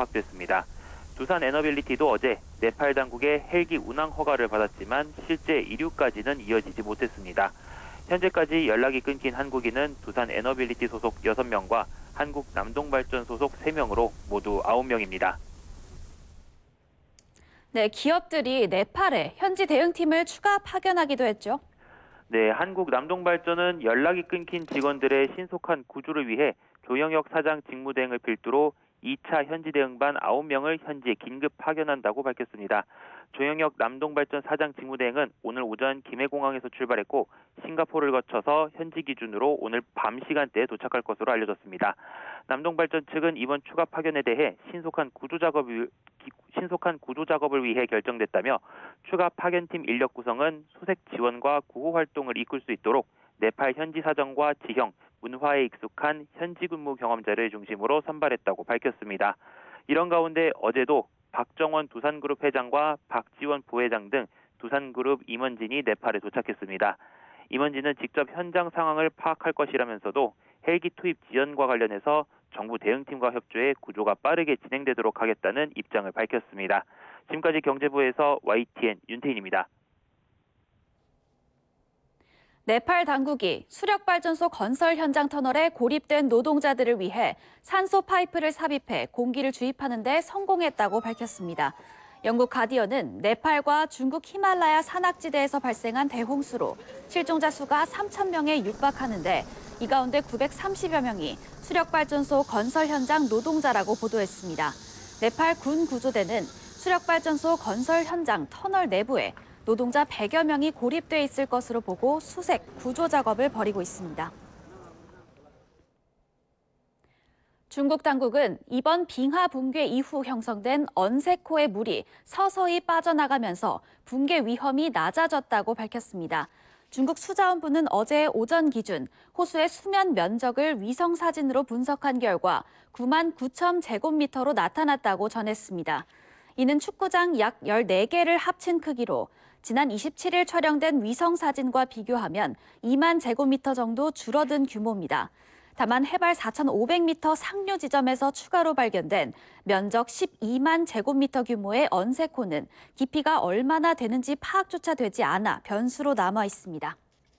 파악됐습니다. 두산 에너빌리티도 어제 네팔 당국의 헬기 운항 허가를 받았지만 실제 이륙까지는 이어지지 못했습니다. 현재까지 연락이 끊긴 한국인은 두산 에너빌리티 소속 6명과 한국 남동발전 소속 3명으로 모두 9명입니다. 네, 기업들이 네팔에 현지 대응팀을 추가 파견하기도 했죠. 네, 한국 남동발전은 연락이 끊긴 직원들의 신속한 구조를 위해 조영혁 사장 직무대행을 필두로 2차 현지 대응반 9명을 현지에 긴급 파견한다고 밝혔습니다. 조영혁 남동발전 사장 직무대행은 오늘 오전 김해공항에서 출발했고 싱가포르를 거쳐서 현지 기준으로 오늘 밤 시간대에 도착할 것으로 알려졌습니다. 남동발전 측은 이번 추가 파견에 대해 신속한 구조 작업을 위해 결정됐다며 추가 파견팀 인력 구성은 수색 지원과 구호 활동을 이끌 수 있도록 네팔 현지 사정과 지형, 문화에 익숙한 현지 근무 경험자를 중심으로 선발했다고 밝혔습니다. 이런 가운데 어제도 박정원 두산그룹 회장과 박지원 부회장 등 두산그룹 임원진이 네팔에 도착했습니다. 임원진은 직접 현장 상황을 파악할 것이라면서도 헬기 투입 지연과 관련해서 정부 대응팀과 협조해 구조가 빠르게 진행되도록 하겠다는 입장을 밝혔습니다. 지금까지 경제부에서 YTN 윤태인입니다. 네팔 당국이 수력발전소 건설 현장 터널에 고립된 노동자들을 위해 산소 파이프를 삽입해 공기를 주입하는 데 성공했다고 밝혔습니다. 영국 가디언은 네팔과 중국 히말라야 산악지대에서 발생한 대홍수로 실종자 수가 3,000명에 육박하는데 이 가운데 930여 명이 수력발전소 건설 현장 노동자라고 보도했습니다. 네팔 군 구조대는 수력발전소 건설 현장 터널 내부에 노동자 100여 명이 고립돼 있을 것으로 보고 수색, 구조 작업을 벌이고 있습니다. 중국 당국은 이번 빙하 붕괴 이후 형성된 언세코의 물이 서서히 빠져나가면서 붕괴 위험이 낮아졌다고 밝혔습니다. 중국 수자원부는 어제 오전 기준 호수의 수면 면적을 위성 사진으로 분석한 결과 9만 9천 제곱미터로 나타났다고 전했습니다. 이는 축구장 약 14개를 합친 크기로 지난 27일 촬영된 위성 사진과 비교하면 2만 제곱미터 정도 줄어든 규모입니다. 다만 해발 4,500m 상류 지점에서 추가로 발견된 면적 12만 제곱미터 규모의 언세코는 깊이가 얼마나 되는지 파악조차 되지 않아 변수로 남아 있습니다.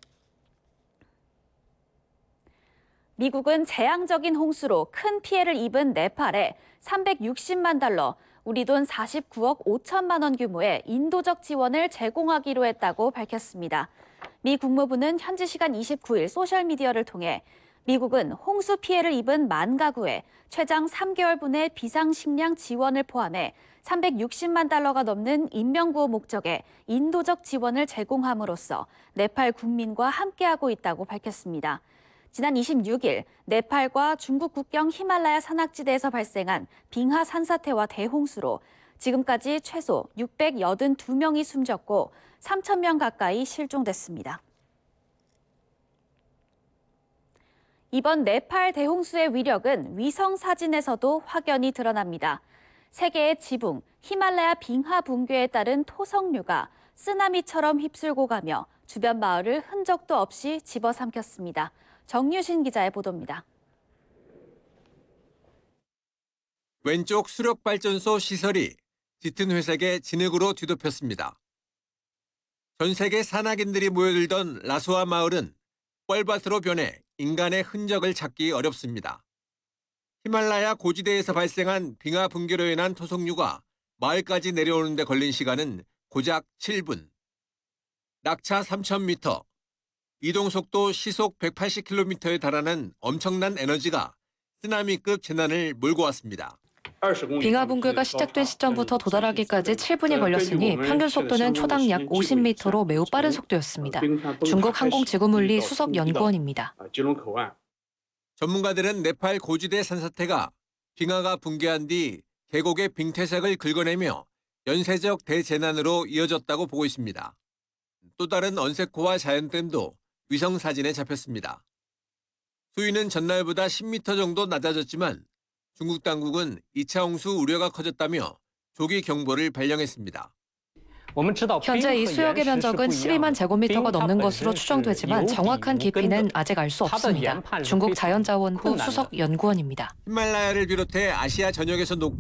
미국은 재앙적인 홍수로 큰 피해를 입은 네팔에 360만 달러, 우리 돈 49억 5천만 원 규모의 인도적 지원을 제공하기로 했다고 밝혔습니다. 미 국무부는 현지 시간 29일 소셜미디어를 통해 미국은 홍수 피해를 입은 만 가구에 최장 3개월분의 비상식량 지원을 포함해 360만 달러가 넘는 인명구호 목적의 인도적 지원을 제공함으로써 네팔 국민과 함께하고 있다고 밝혔습니다. 지난 26일 네팔과 중국 국경 히말라야 산악지대에서 발생한 빙하 산사태와 대홍수로 지금까지 최소 682명이 숨졌고 3,000명 가까이 실종됐습니다. 이번 네팔 대홍수의 위력은 위성 사진에서도 확연히 드러납니다. 세계의 지붕, 히말라야 빙하 붕괴에 따른 토성류가 쓰나미처럼 휩쓸고 가며 주변 마을을 흔적도 없이 집어삼켰습니다. 정유신 기자의 보도입니다. 왼쪽 수력발전소 시설이 짙은 회색의 진흙으로 뒤덮였습니다. 전 세계 산악인들이 모여들던 라소아 마을은 뻘밭으로 변해 인간의 흔적을 찾기 어렵습니다. 히말라야 고지대에서 발생한 빙하 붕괴로 인한 토성류가 마을까지 내려오는 데 걸린 시간은 고작 7분. 낙차 3,000m, 이동속도 시속 180km에 달하는 엄청난 에너지가 쓰나미급 재난을 몰고 왔습니다. 빙하 붕괴가 시작된 시점부터 도달하기까지 7분이 걸렸으니 평균 속도는 초당 약 50m로 매우 빠른 속도였습니다. 중국 항공지구물리 수석연구원입니다. 전문가들은 네팔 고지대 산사태가 빙하가 붕괴한 뒤 계곡의 빙퇴색을 긁어내며 연쇄적 대재난으로 이어졌다고 보고 있습니다. 또 다른 언세코와 자연댐도 위성 사진에 잡혔습니다. 수위는 전날보다 10m 정도 낮아졌지만 중국 당국은 2차 홍수 우려가 커졌다며 조기 경보를 발령했습니다. 현재 이 수역의 면적은 12만 제곱미터가 넘는 것으로 추정되지만 정확한 깊이는 아직 알 수 없습니다. 중국 자연자원부 수석연구원입니다. 히말라야를 비롯해 아시아 전역에서 녹고